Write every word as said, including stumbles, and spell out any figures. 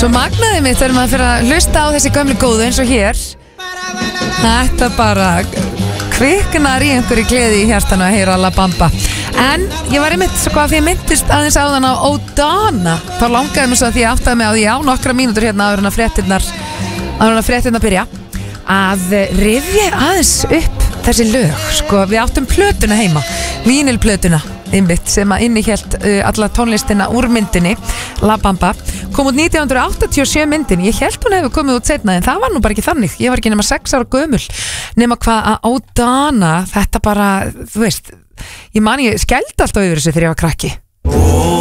Svo magnaði mitt þegar maður fyrir að hlusta á þessi gömlu góðu eins og hér. Þetta bara kviknar í einhverju gleði í hjartanu að heyra La Bamba. En ég var einmitt svo hvað því ég myndist aðeins á þann á Odana. Þá langaði mér svo að því ég áttaði mig á því á nokkra mínútur hérna áður en að fréttirnar áður en að fréttirnar byrja að rifja aðeins upp þessi lög. Sko, við áttum plötuna heima, vínilplötuna einmitt sem að innihélt uh, alla tónlistina úr myndinni La Bamba. Kom út nítján hundruð áttatíu og sjö myndin. Ég held hún hefur komið út seinna en það var nú bara ekki þannig. Ég var ekki nema sex ára gömul. Nema hvað að Odana, þetta bara, þú veist, ég man ég skældi alltaf yfir þessu þegar ég var krakki.